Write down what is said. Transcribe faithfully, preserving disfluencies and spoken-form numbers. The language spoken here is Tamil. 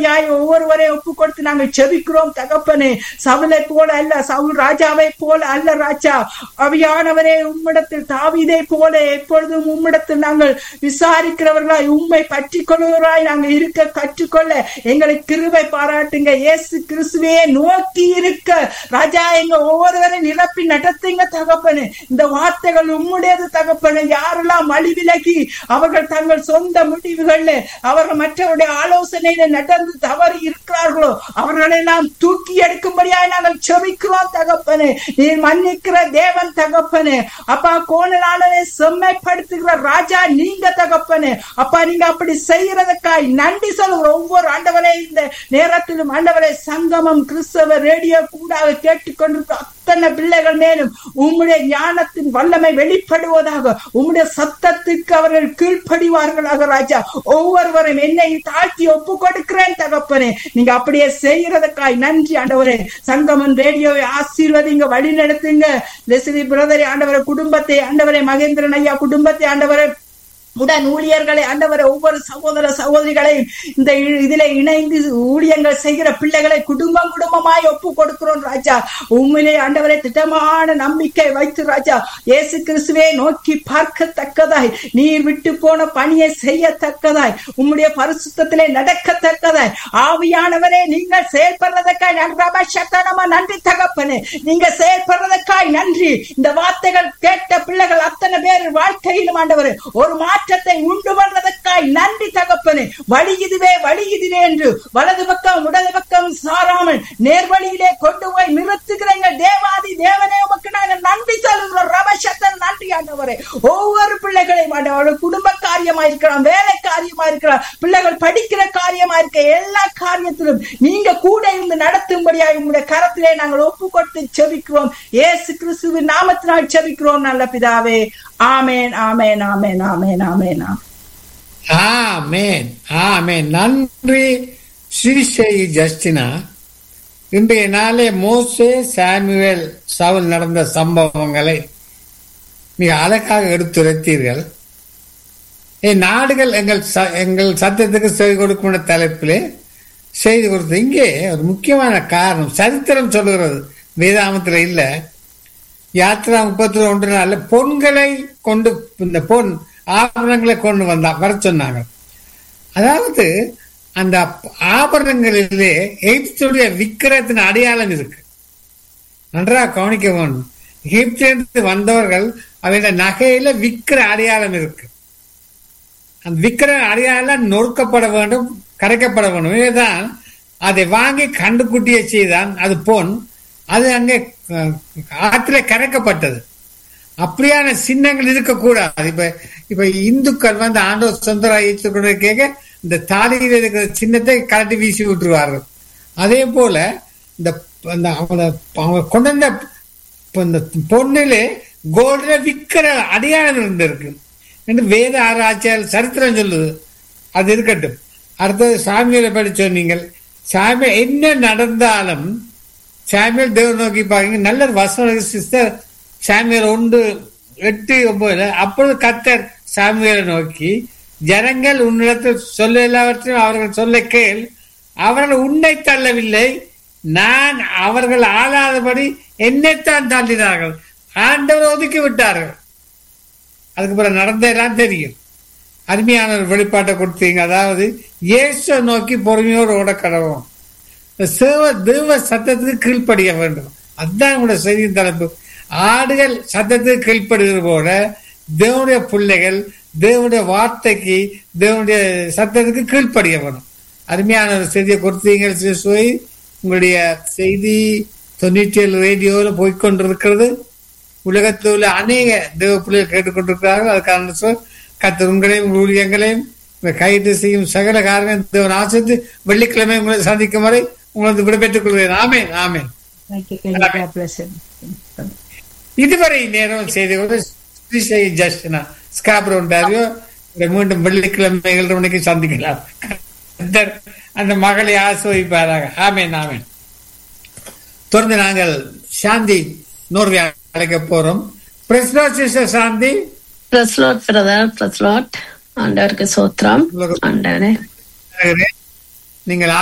இருக்கும்படியாய் ஒவ்வொருவரை ஒப்பு கொடுத்து நாங்கள் செபிக்கிறோம் தகப்பனே. சவுலை போல அல்ல, சவுல் ராஜாவை போல அல்ல ராஜா. அவியானவரே, உம்மிடத்தில் தாவீதை போல எப்பொழுதும் உம்மிடத்தில் நாங்கள் விசாரிக்கிறவர்களாய் உம்மை பற்றி கொள்வராய் நாங்கள் இருக்க கற்றுக்கொள்ள எங்களை கிருபை பாராட்டுங்க. இயேசு கிறிஸ்துவே நோக்கி இருக்க ராஜா எங்க ஒவ்வொருவரை நிரப்பி நடத்துங்க தகப்பனே. இந்த வார்த்தைகள் உம்முடையது தகப்பனே. யாரெல்லாம் வழி விலகி அவர்கள் தங்கள் சொந்த முடிவுகள்ல அவர்கள் மற்றவருடைய ஆலோசனையில நடந்து தவறி இருக்கிறார்களோ அவர்களெல்லாம் தூக்கி எடுக்கும்படியாய் நாங்கள் செபிக்கிறோம் தகப்பனே. நீர் மன்னிக்கிற தேவன் தகப்பனே. அப்பா, கோணலாளரை செம்மைப்படுத்துகிற ராஜா நீங்க தகப்பனே. அப்பா, நீங்க அப்படி செய்யறதுக்காய் நன்றி சொல்லுகிற ஒவ்வொரு ஆண்டவரை இந்த நேரத்திலும் ஆண்டவரை சங்கமம் கிறிஸ்தவ ரேடியோ கூடாக கேட்டுக்கொண்டிருக்கிற அத்தனை பிள்ளைகள் மேலும் உம்முடைய ஞானத்தின் வல்லமை வெளிப்படுவதாக, உம்முடைய சத்தத்துக்கு அவர்கள் கீழ்ப்படிவார்களாக ராஜா. ஒவ்வொருவரும் என்னை தாழ்த்தி ஒப்பு கொடுக்கிறேன் தகப்பனே. நீங்க அப்படியே செய்யறதுக்காய் நன்றி ஆண்டவரே. சங்கமன் ரேடியோவை ஆசீர்வதிங்க, வழி நடத்துங்க. லெஸ்லி பிரதரை ஆண்டவரை, குடும்பத்தை ஆண்டவரை, மகேந்திரன் ஐயா குடும்பத்தை ஆண்டவரை, உடன் ஊழியர்களை ஆண்டவரை, ஒவ்வொரு சகோதர சகோதரிகளையும் இந்த இதிலே இணைந்து ஊழியங்கள் செய்கிற பிள்ளைகளை குடும்பம் குடும்பமாய் ஒப்பு கொடுக்கிறோம் ராஜா. உண்மையிலே ஆண்டவரை திட்டமான நம்பிக்கை வைத்து ராஜா இயேசு கிறிஸ்துவை நோக்கி பார்க்கத்தக்கதாய், நீர் விட்டு போன பணியை செய்யத்தக்கதாய், உம்முடைய பரிசுத்தத்திலே நடக்கத்தக்கதாய் ஆவியானவரே நீங்கள் செயல்படுறதற்காய் நன்றி தகப்பனே. நீங்க செயல்படுறதற்காய் நன்றி. இந்த வார்த்தைகள் கேட்ட பிள்ளைகள் அத்தனை பேர் வாழ்க்கையிலும் ஆண்டவரே ஒரு மாற்றத்தை உண்டு பண்றதற்காய் நன்றி தகப்பனே. வழி இதுவே வழி இதுவே என்று வலது பக்கம் இடது பக்கம் சாராமல் நேர்வழியிலே கொண்டு போய் நிறுத்துகிறீங்க தேவாதி தேவனே. உமக்கு நாங்கள் நன்றி சொல்லுகிறோம் ரபசத்தன் நன்றி ஆண்டவரே. ஒவ்வொரு பிள்ளைகளையும் ஆண்டவரோட குடும்ப காரியமா இருக்கலாம், வேலை காரியமா இருக்கலாம், பிள்ளைகள் படிக்கிற காரியமா இருக்க எல்லா காரியத்திலும் நீங்க கூட இருந்து நடத்தும்படியாக உங்களுடைய கரத்திலே நாங்கள் ஒப்பு கொடுத்து செபிக்கிறோம். இயேசு கிறிஸ்துவின் நாமத்தினால் செபிக்கிறோம் நல்ல பிதாவே. ஆமேன் ஆமேன் ஆமேன் ஆமேன் ஆமேன் ஆமேன் ஆமேன். நன்றி ஸ்ரீ ஜஸ்டினா. இன்றைய நாளே மோசே, சாமுவேல், சவுல் நடந்த சம்பவங்களை மிக அழகாக எடுத்துரைத்தீர்கள். நாடுகள் எங்கள் எங்கள் சத்தத்துக்கு செய்தி கொடுக்கும் தலைப்பிலே செய்தி கொடுத்து. இங்கே ஒரு முக்கியமான காரணம் சரித்திரம் சொல்லுகிறது, வேதாமத்தில் இல்ல. யாத்திரா முப்பத்தி ஒன்று நாள்ல பொன்களை கொண்டு, இந்த பொன் ஆபரணங்களை கொண்டு வந்தா வர சொன்னாங்க. அதாவது அந்த ஆபரணங்களிலே எகிப்துடைய விக்கிரத்தின் அடையாளம் இருக்கு. நன்றாக கவனிக்க வேண்டும். எகிப்திலிருந்து வந்தவர்கள் அவருடைய நகையில விக்கிர அடையாளம் இருக்கு. அந்த விக்கிர அடையாளம் நொறுக்கப்பட வேண்டும், கரைக்கப்பட வேண்டும். இதுதான் அதை வாங்கி கண்டுக்குட்டிய செய்தான். அது பொன், அது அங்கே ஆற்றில கரைக்கப்பட்டது. அப்படியான சின்னங்கள் இருக்கக்கூடாது. இப்ப இப்ப இந்துக்கள் வந்து ஆண்டவர் சொந்தராக கேட்க இந்த தாலியில் இருக்கிற சின்னத்தை கலட்டி வீசி விட்டுருவார்கள். அதே போல இந்த அவங்க கொண்டு வந்த பொண்ணிலே கோல்டுல விக்கிற அடையாளம் இருந்திருக்கு என்று வேத ஆராய்ச்சியால் சரித்திரம் சொல்லுது. அது இருக்கட்டும். அடுத்தது சாமியலை படி சொன்னீங்கள். சாமியல் என்ன நடந்தாலும் சாமியல் தேவன் நோக்கி பாருங்க. நல்ல வசன சிஸ்டர் சாமியல் ஒன்று எட்டு ஒன்பதுல அப்பொழுது கர்த்தர் சாமுவேலை நோக்கி, ஜனங்கள் உன்னிடத்தில் சொல்ல எல்லாவற்றையும் அவர்கள் சொல்ல கேள், அவர்கள் உன்னை தள்ளவில்லை, நான் அவர்கள் ஆளாதபடி என்னைத்தான் தள்ளினார்கள். ஆண்டவர் ஒதுக்கி விட்டார்கள். அதுக்கு பிறகு நடந்தெல்லாம் தெரியும். அருமையான ஒரு வெளிப்பாட்டை கொடுத்தீங்க. அதாவது இயேசு நோக்கி பொறுமையோடு ஓட கடவும், சேவ தேவ சத்தத்துக்கு கீழ்ப்படிய வேண்டும். அதுதான் உங்களுடைய செய்தியின் தலைப்பு. ஆடுகள் சத்தத்துக்கு கீழ்ப்படுகிற போல தேவனுடைய பிள்ளைகள் தேவனுடைய வார்த்தைக்கு தேவனுடைய சத்தத்துக்கு கீழ்ப்படிய வேணும். அருமையான ஒரு செய்தியை கொடுத்தீங்க. உங்களுடைய செய்தி தொண்ணூற்றி ஏழு ரேடியோவில் போய்கொண்டிருக்கிறது. உலகத்தில் உள்ள அநேக தேவ பிள்ளைகள் கேட்டுக்கொண்டிருக்கிறார்கள். அதுக்கான கர்த்தர் உங்களையும் ஊழியங்களையும் கைது செய்யும் சகல காரணம் தேவன் ஆசித்து வெள்ளிக்கிழமை உங்களை சந்திக்கும் வரை உங்களது விடைபெற்றுக் கொள்கிறேன். ஆமேன் ஆமேன். இதுவரை நேரம் செய்தி ஜஸ்டினா ஸ்காப்ரோ ஒன்றாரியோ மீண்டும் வெள்ளிக்கிழமை ஏழரை மணிக்கு சந்திக்கலாம். அந்த மகளை ஆசிர்வதிப்பாராக. ஆமேன் ஆமேன். தொடர்ந்து நாங்கள் சாந்தி நோர்வே அழைக்க போறோம். சாந்தி ஆண்டவருக்கு சோத்திரம். ஆண்டவரே, நீங்கள்